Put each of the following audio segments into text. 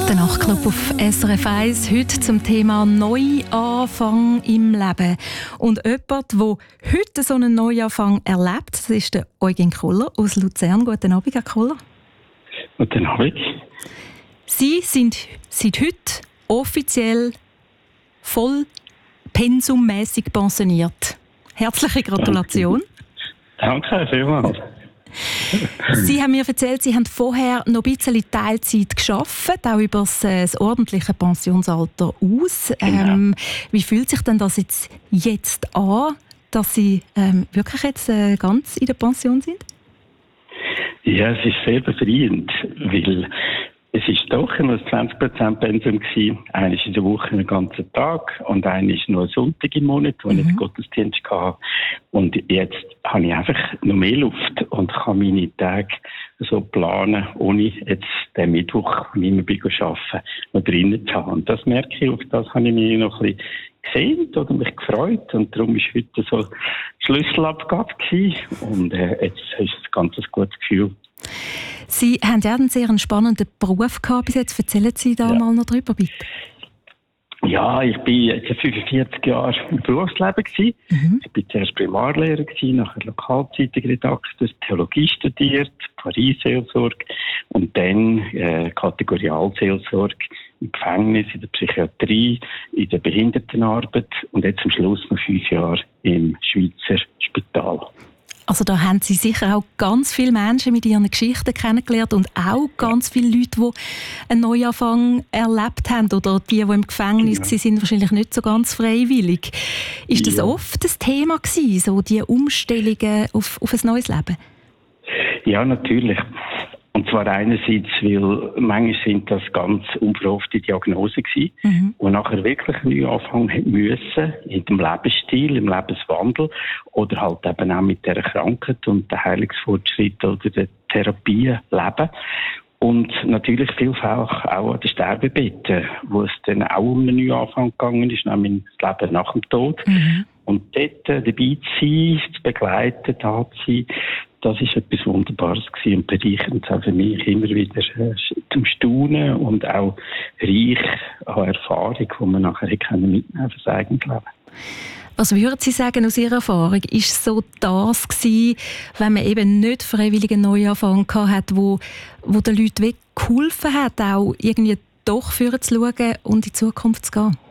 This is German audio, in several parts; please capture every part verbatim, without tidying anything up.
Der Nachtclub auf S R F eins, heute zum Thema Neuanfang im Leben. Und jemand, der heute so einen Neuanfang erlebt, das ist der Eugen Koller aus Luzern. Guten Abend, Herr Koller. Guten Abend. Sie sind seit heute offiziell voll pensummäßig pensioniert. Herzliche Gratulation. Danke, vielmals. Sie haben mir erzählt, Sie haben vorher noch ein bisschen Teilzeit gearbeitet, auch über das, das ordentliche Pensionsalter aus. Genau. Ähm, wie fühlt sich denn das jetzt, jetzt an, dass Sie ähm, wirklich jetzt äh, ganz in der Pension sind? Ja, es ist sehr befreiend, weil es ist doch immer ein zwanzig Prozent Pensum gewesen. Einer ist in der Woche einen ganzen Tag und einer ist nur ein Sonntag im Monat, wo mhm. ich den Gottesdienst hatte. Und jetzt habe ich einfach noch mehr Luft und kann meine Tage so planen, ohne jetzt den Mittwoch, wo ich immer bin arbeiten, noch drinnen zu haben. Und das merke ich, auf das habe ich mich noch ein bisschen gesehen oder mich gefreut. Und darum war heute so Schlüsselabgabe gewesen. Und äh, jetzt ist es ein ganz gutes Gefühl. Sie haben ja einen sehr spannenden Beruf gehabt bis jetzt. Erzählen Sie da ja. mal noch drüber, bitte. Ja, ich bin jetzt fünfundvierzig Jahre im Berufsleben gewesen. Mhm. Ich bin zuerst Primarlehrer gewesen, nachher Lokalzeitungsredakteur, Theologie studiert, Paris-Seelsorge und dann äh, Kategorialseelsorge im Gefängnis, in der Psychiatrie, in der Behindertenarbeit und jetzt am Schluss noch fünf Jahre im Schweizer Spital. Also da haben Sie sicher auch ganz viele Menschen mit ihren Geschichten kennengelernt und auch ganz viele Leute, die einen Neuanfang erlebt haben oder die, die im Gefängnis ja. waren, sind wahrscheinlich nicht so ganz freiwillig. Ist das ja. oft das Thema gewesen, so die Umstellungen auf, auf ein neues Leben? Ja, natürlich. Und zwar einerseits, weil manchmal sind das ganz unverhoffte Diagnosen gewesen, mhm. und nachher wirklich einen Neuanfang müssen, in dem Lebensstil, im Lebenswandel oder halt eben auch mit dieser Krankheit und der Heilungsfortschritt oder der Therapie leben. Und natürlich vielfach auch an den Sterbebetten, wo es dann auch um einen Neuanfang gegangen ist, nämlich das Leben nach dem Tod. Mhm. Und dort dabei zu sein, zu begleiten, da zu sein, das ist etwas Wunderbares gewesen und bereichernd auch für mich immer wieder äh, zum Staunen und auch reich an Erfahrung, die man nachher mitnehmen kann für das eigene Leben. Was würden Sie sagen aus Ihrer Erfahrung? Ist so das gewesen, wenn man eben nicht freiwillig einen Neuanfang hatte, wo, wo den Leuten wirklich geholfen hat, auch irgendwie doch führen zu schauen und in die Zukunft zu gehen?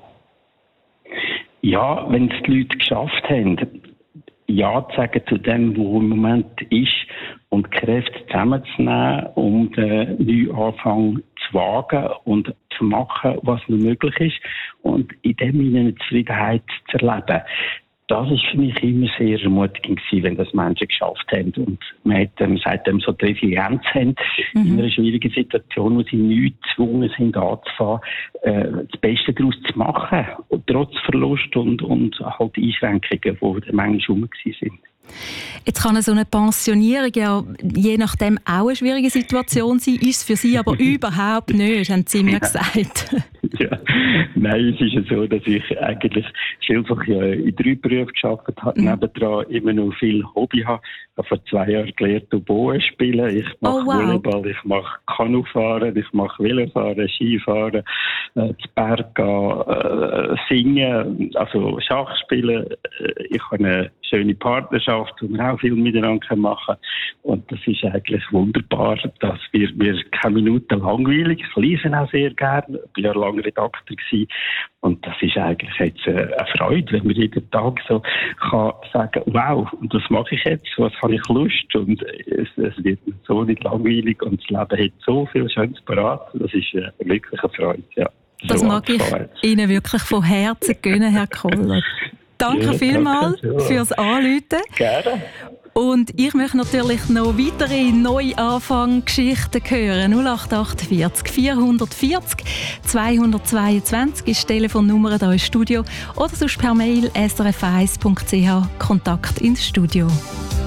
Ja, wenn es die Leute geschafft haben, Ja zu sagen zu dem, was im Moment ist und Kräfte zusammenzunehmen, um den Neuanfang zu wagen und zu machen, was nur möglich ist und in dem eine Zufriedenheit zu erleben. Das war für mich immer sehr ermutigend gewesen, wenn das Menschen geschafft haben und man hat, ähm, seitdem so die Resilienz haben, mhm. in einer schwierigen Situation, wo sie nicht gezwungen sind anzufangen, äh, das Beste daraus zu machen, trotz Verlust und, und halt Einschränkungen, die manchmal rum sind. Jetzt kann so eine Pensionierung ja je nachdem auch eine schwierige Situation sein, ist es für Sie aber überhaupt nicht, haben Sie mir gesagt. Ja, nein, es ist ja so, dass ich eigentlich vielfach ja in drei Berufen gearbeitet habe, mhm. nebendran immer noch viel Hobby habe. Ich habe vor zwei Jahren gelernt, Oboe spielen, ich mache oh, wow. Volleyball, ich mache Kanufahren, ich mache Velofahren, Skifahren, äh, zu Berg gehen, äh, singen, also Schach spielen. Ich habe eine schöne Partnerschaft, wo wir auch viel miteinander machen können. Und das ist eigentlich wunderbar, dass wir, wir keine Minute langweilig, ich lese auch sehr gerne, ich war ja lange Redakteur gewesen. Und das ist eigentlich jetzt eine Freude, wenn man jeden Tag so kann sagen, wow, und das mache ich jetzt, was habe ich Lust und es, es wird so nicht langweilig und das Leben hat so viel Schönes parat. Das ist wirklich eine Freude, ja. Das so mag ich Ihnen wirklich von Herzen gönnen, Herr Koller. Danke ja, vielmals danke, ja. fürs Anrufen. Gerne. Und ich möchte natürlich noch weitere Neuanfang-Geschichten hören. null acht acht vier vierhundertvierzig zweihundertzweiundzwanzig ist die Telefonnummer hier im Studio oder sonst per Mail s r f eins punkt c h Kontakt ins Studio.